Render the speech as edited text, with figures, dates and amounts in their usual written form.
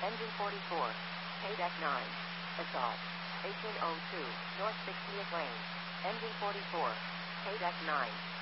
Engine 44. Paydeck 9. Assault. 1802, North 60th Lane. Engine 44. Paydeck 9.